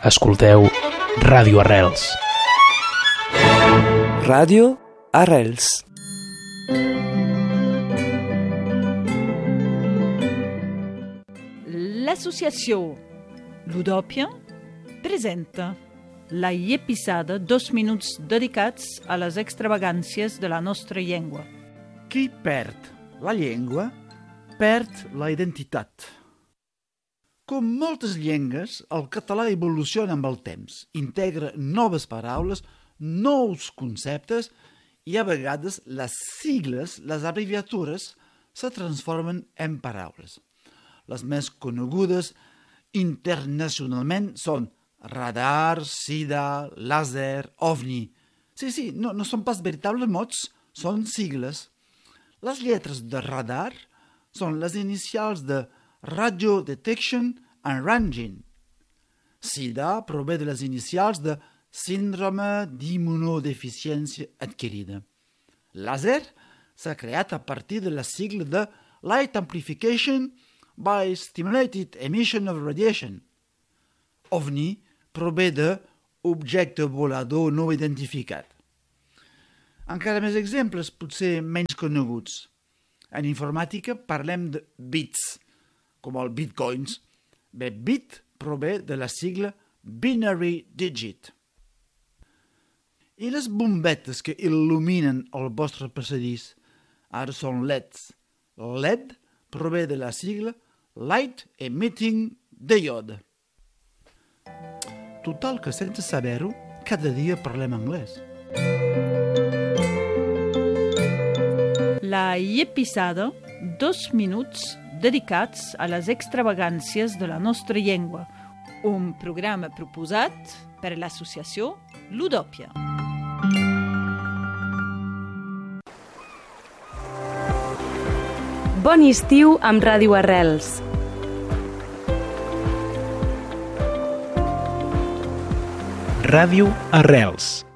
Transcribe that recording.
Escolteu Ràdio Arrels. Ràdio Arrels. L'associació Ludòpia presenta la episode 2 minuts dedicats a les extravagàncies de la nostra llengua. Qui perd la llengua, perd la identitat. Com moltes llengües, el català evoluciona amb el temps, integra noves paraules, nous conceptes i a vegades les sigles, les abreviatures, se transformen en paraules. Les més conegudes internacionalment són radar, SIDA, làser, ovni. Sí, no són pas veritables mots, són sigles. Les lletres de radar són les inicials de Radio Detection and Ranging. SIDA prové de les inicials de Síndrome d'Immunodeficiència Adquirida. Làser s'ha creat a partir de la sigla de Light Amplification by Stimulated Emission of Radiation. OVNI prové de Objecte volador no identificat. Encara més exemples, potser menys coneguts. En informàtica parlem de bits, com el bitcoins. Bé, bit prové de la sigla Binary Digit. I les bombetes que il·luminen el vostre passadís ara són LEDs. LED prové de la sigla Light Emitting Diode. Total que sense saber-ho, cada dia parlem anglès. La episode 2 minuts dedicats a les extravagàncies de la nostra llengua, un programa proposat per l'associació Ludòpia. Bon estiu amb Ràdio Arrels. Ràdio Arrels.